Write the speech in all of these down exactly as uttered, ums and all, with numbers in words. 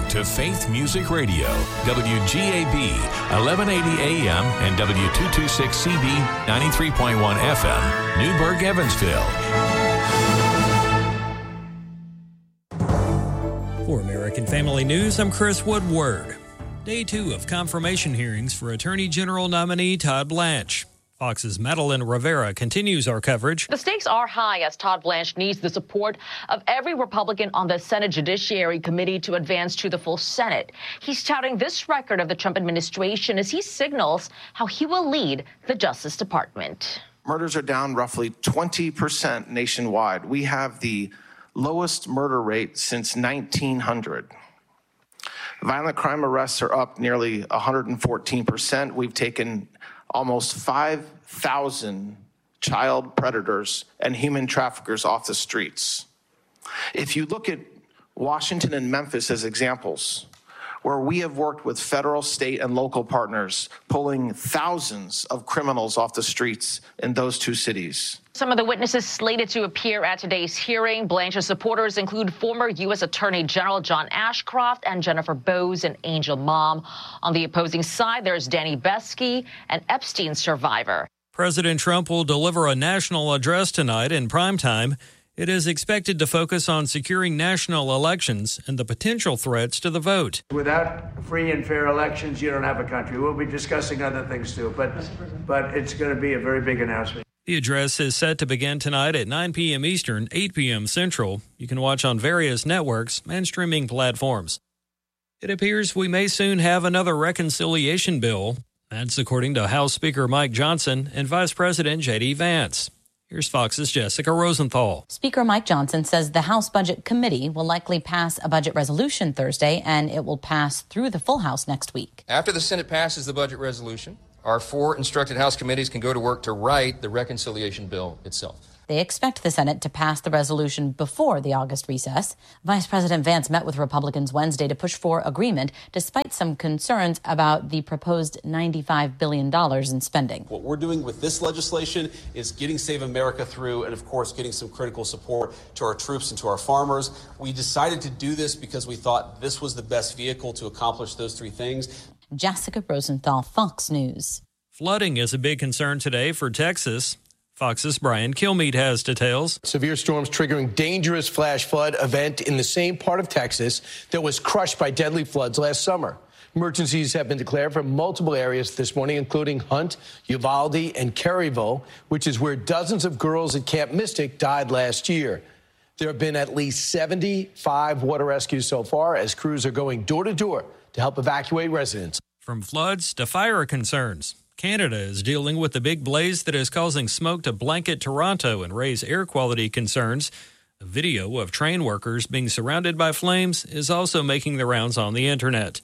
to Faith Music Radio, W G A B, eleven eighty A M and W two twenty-six C B, ninety-three point one F M, Newburgh, Evansville. For American Family News, I'm Chris Woodward. Day two of confirmation hearings for Attorney General nominee Todd Blanche. Fox's Madeline Rivera continues our coverage. The stakes are high as Todd Blanche needs the support of every Republican on the Senate Judiciary Committee to advance to the full Senate. He's touting this record of the Trump administration as he signals how he will lead the Justice Department. Murders are down roughly twenty percent nationwide. We have the lowest murder rate since nineteen hundred. Violent crime arrests are up nearly one hundred fourteen percent. We've taken almost five thousand child predators and human traffickers off the streets. If you look at Washington and Memphis as examples, where we have worked with federal, state, and local partners, pulling thousands of criminals off the streets in those two cities. Some of the witnesses slated to appear at today's hearing. Blanche's supporters include former U S Attorney General John Ashcroft and Jennifer Bowes, an Angel mom. On the opposing side, there's Danny Beskey, an Epstein survivor. President Trump will deliver a national address tonight in primetime. It is expected to focus on securing national elections and the potential threats to the vote. Without free and fair elections, you don't have a country. We'll be discussing other things too, but but it's going to be a very big announcement. The address is set to begin tonight at nine p.m. Eastern, eight p.m. Central. You can watch on various networks and streaming platforms. It appears we may soon have another reconciliation bill. That's according to House Speaker Mike Johnson and Vice President J D. Vance. Here's Fox's Jessica Rosenthal. Speaker Mike Johnson says the House Budget Committee will likely pass a budget resolution Thursday, and it will pass through the full House next week. After the Senate passes the budget resolution, our four instructed House committees can go to work to write the reconciliation bill itself. They expect the Senate to pass the resolution before the August recess. Vice President Vance met with Republicans Wednesday to push for agreement, despite some concerns about the proposed ninety-five billion dollars in spending. What we're doing with this legislation is getting Save America through and, of course, getting some critical support to our troops and to our farmers. We decided to do this because we thought this was the best vehicle to accomplish those three things. Jessica Rosenthal, Fox News. Flooding is a big concern today for Texas. Fox's Brian Kilmeade has details. Severe storms triggering dangerous flash flood event in the same part of Texas that was crushed by deadly floods last summer. Emergencies have been declared for multiple areas this morning, including Hunt, Uvalde, and Caryville, which is where dozens of girls at Camp Mystic died last year. There have been at least seventy-five water rescues so far as crews are going door to door to help evacuate residents. From floods to fire concerns, Canada is dealing with the big blaze that is causing smoke to blanket Toronto and raise air quality concerns. A video of train workers being surrounded by flames is also making the rounds on the internet.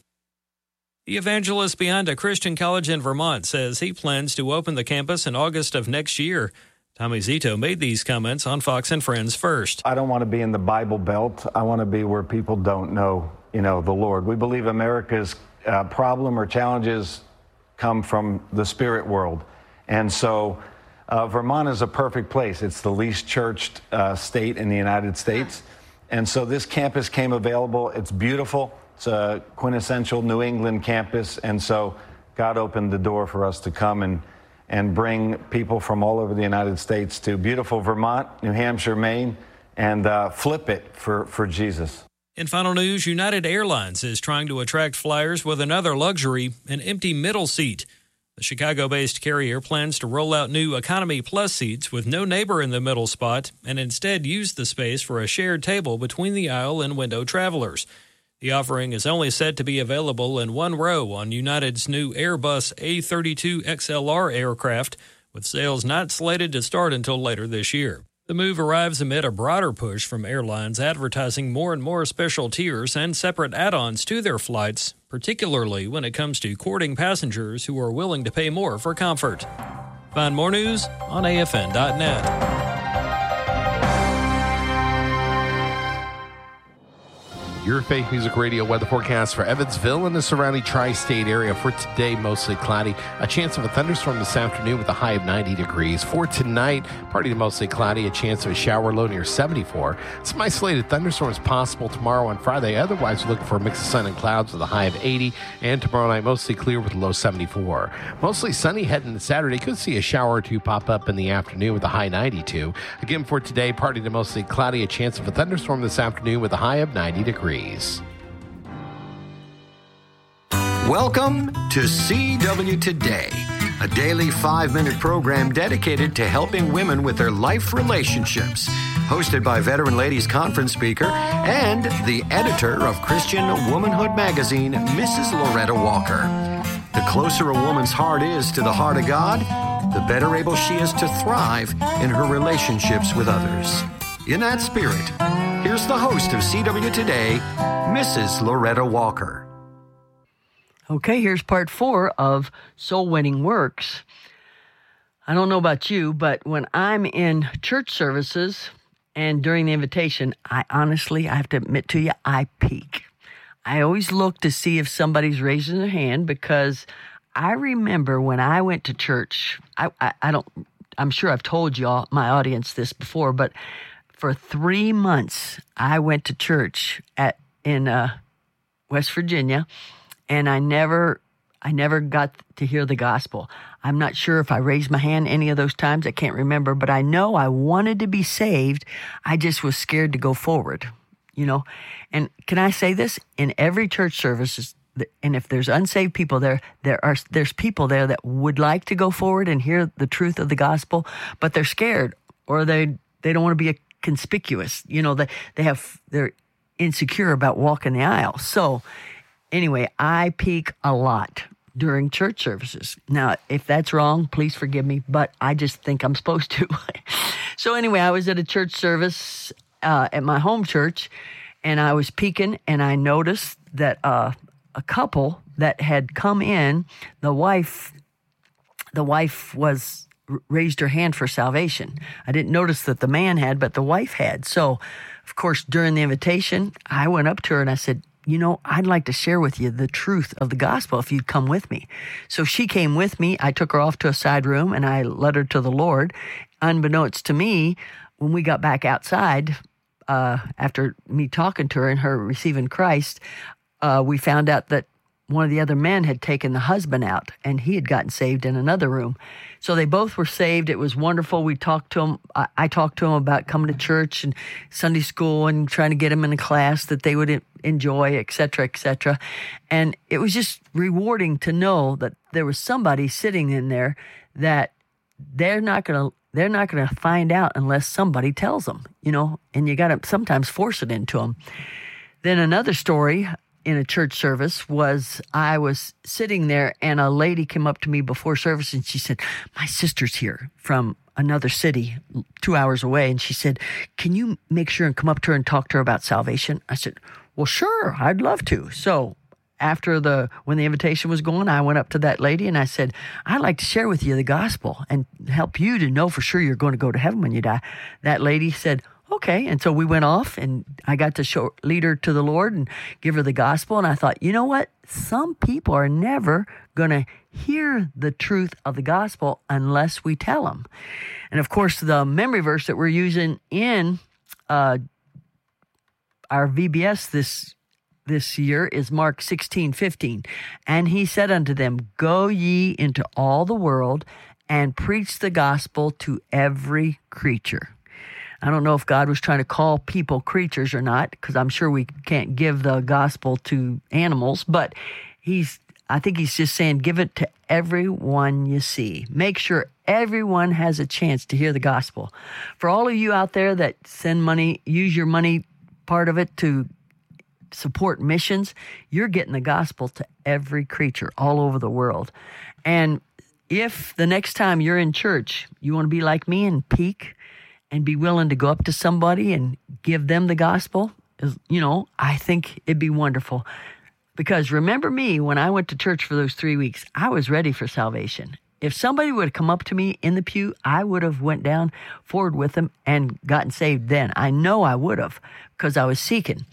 The evangelist behind a Christian college in Vermont says he plans to open the campus in August of next year. Tommy Zito made these comments on Fox and Friends First. I don't want to be in the Bible Belt. I want to be where people don't know, you know, the Lord. We believe America's uh, problem or challenges come from the spirit world. And so uh, Vermont is a perfect place. It's the least churched uh, state in the United States. And so this campus came available. It's beautiful. It's a quintessential New England campus. And so God opened the door for us to come and, and bring people from all over the United States to beautiful Vermont, New Hampshire, Maine, and uh, flip it for, for Jesus. In final news, United Airlines is trying to attract flyers with another luxury, an empty middle seat. The Chicago-based carrier plans to roll out new Economy Plus seats with no neighbor in the middle spot and instead use the space for a shared table between the aisle and window travelers. The offering is only set to be available in one row on United's new Airbus A thirty-two X L R aircraft, with sales not slated to start until later this year. The move arrives amid a broader push from airlines advertising more and more special tiers and separate add-ons to their flights, particularly when it comes to courting passengers who are willing to pay more for comfort. Find more news on A F N dot net. Your Faith Music Radio weather forecast for Evansville and the surrounding tri-state area. For today, mostly cloudy. A chance of a thunderstorm this afternoon with a high of ninety degrees. For tonight, partly to mostly cloudy. A chance of a shower low near seventy-four. Some isolated thunderstorms possible tomorrow and Friday. Otherwise, we're looking for a mix of sun and clouds with a high of eighty. And tomorrow night, mostly clear with a low seventy-four. Mostly sunny heading to Saturday. Could see a shower or two pop up in the afternoon with a high ninety-two. Again, for today, partly to mostly cloudy. A chance of a thunderstorm this afternoon with a high of ninety degrees. Welcome to C W Today, a daily five-minute program dedicated to helping women with their life relationships. Hosted by veteran ladies conference speaker and the editor of Christian Womanhood magazine, Missus Loretta Walker. The closer a woman's heart is to the heart of God, the better able she is to thrive in her relationships with others. In that spirit, here's the host of C W Today, Missus Loretta Walker. Okay, here's part four of Soul Winning Works. I don't know about you, but when I'm in church services and during the invitation, I honestly, I have to admit to you, I peek. I always look to see if somebody's raising their hand because I remember when I went to church, I, I, I don't, I'm sure I've told y'all, my audience, this before, but for three months, I went to church at in uh, West Virginia, and I never, I never got to hear the gospel. I'm not sure if I raised my hand any of those times. I can't remember, but I know I wanted to be saved. I just was scared to go forward, you know. And can I say this? In every church service, and if there's unsaved people there, there are there's people there that would like to go forward and hear the truth of the gospel, but they're scared or they they don't want to be a conspicuous, you know, they, they have, they're insecure about walking the aisle. So anyway, I peek a lot during church services. Now, if that's wrong, please forgive me, but I just think I'm supposed to. So anyway, I was at a church service uh, at my home church, and I was peeking, and I noticed that uh, a couple that had come in, the wife, the wife was raised her hand for salvation. I didn't notice that the man had, but the wife had. So, of course, during the invitation, I went up to her and I said, you know, I'd like to share with you the truth of the gospel if you'd come with me. So she came with me. I took her off to a side room and I led her to the Lord. Unbeknownst to me, when we got back outside, uh, after me talking to her and her receiving Christ, uh, we found out that one of the other men had taken the husband out, and he had gotten saved in another room. So they both were saved. It was wonderful. We talked to them. I, I talked to them about coming to church and Sunday school and trying to get them in a class that they would enjoy, et cetera, et cetera. And it was just rewarding to know that there was somebody sitting in there that they're not going to they're not going to find out unless somebody tells them, you know, and you got to sometimes force it into them. Then another story in a church service was I was sitting there and a lady came up to me before service and she said, my sister's here from another city two hours away. And she said, can you make sure and come up to her and talk to her about salvation? I said, well, sure, I'd love to. So after the, when the invitation was going, I went up to that lady and I said, I'd like to share with you the gospel and help you to know for sure you're going to go to heaven when you die. That lady said, okay. And so we went off and I got to show, lead her to the Lord and give her the gospel. And I thought, you know what? Some people are never going to hear the truth of the gospel unless we tell them. And of course, the memory verse that we're using in uh, our V B S this this year is Mark sixteen fifteen. And he said unto them, go ye into all the world and preach the gospel to every creature. I don't know if God was trying to call people creatures or not, because I'm sure we can't give the gospel to animals, but he's, I think he's just saying, give it to everyone you see. Make sure everyone has a chance to hear the gospel. For all of you out there that send money, use your money, part of it to support missions, you're getting the gospel to every creature all over the world. And if the next time you're in church, you want to be like me and peek, and be willing to go up to somebody and give them the gospel, you know, I think it'd be wonderful. Because remember me, when I went to church for those three weeks, I was ready for salvation. If somebody would have come up to me in the pew, I would have went down forward with them and gotten saved then. I know I would have, because I was seeking.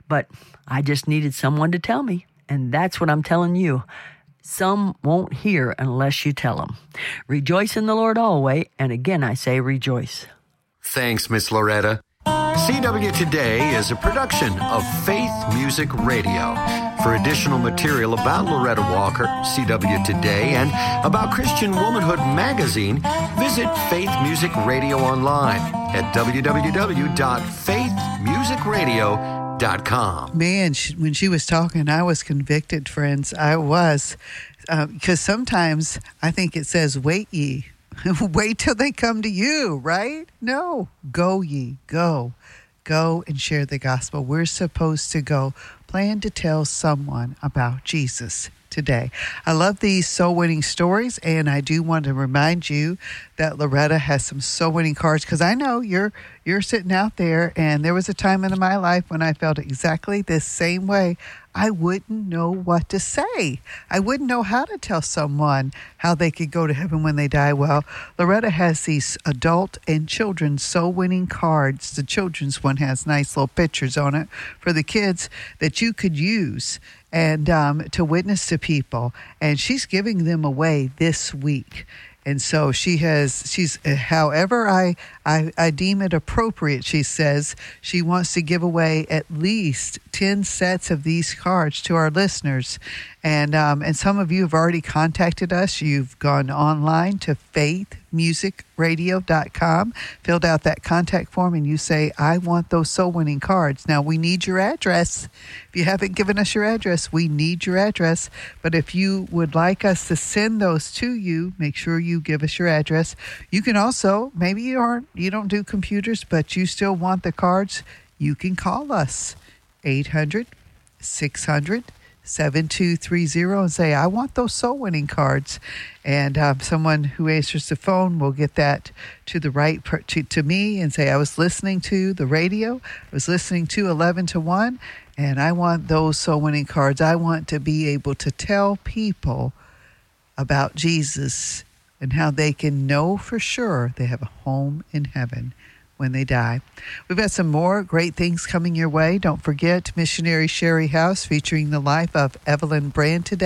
But I just needed someone to tell me, and that's what I'm telling you. Some won't hear unless you tell them. Rejoice in the Lord always, and again I say rejoice. Thanks, Miss Loretta. C W Today is a production of Faith Music Radio. For additional material about Loretta Walker, C W Today, and about Christian Womanhood Magazine, visit Faith Music Radio online at w w w dot faith music radio dot com. Man, she, when she was talking, I was convicted, friends. I was. Because uh, sometimes I think it says, wait ye. Wait till they come to you, right? No. Go ye. Go. Go and share the gospel. We're supposed to go. Plan to tell someone about Jesus today. I love these soul-winning stories, and I do want to remind you that Loretta has some soul-winning cards, because I know you're you're sitting out there, and there was a time in my life when I felt exactly this same way. I wouldn't know what to say. I wouldn't know how to tell someone how they could go to heaven when they die. Well, Loretta has these adult and children's soul-winning cards. The children's one has nice little pictures on it for the kids that you could use and um, to witness to people. And she's giving them away this week. And so she has, she's, however I, I, I deem it appropriate, she says, she wants to give away at least ten sets of these cards to our listeners. And um, and some of you have already contacted us. You've gone online to faith music radio dot com, filled out that contact form, and you say, I want those soul-winning cards. Now, we need your address. If you haven't given us your address, we need your address. But if you would like us to send those to you, make sure you give us your address. You can also, maybe you aren't, you don't do computers, but you still want the cards, you can call us, eight hundred, six hundred, seven two three zero, and say, I want those soul-winning cards. And um, someone who answers the phone will get that to the right per- to, to me and say, I was listening to the radio, I was listening to eleven to one, and I want those soul-winning cards. I want to be able to tell people about Jesus and how they can know for sure they have a home in heaven when they die. We've got some more great things coming your way. Don't forget Missionary Sherry House featuring the life of Evelyn Brand today.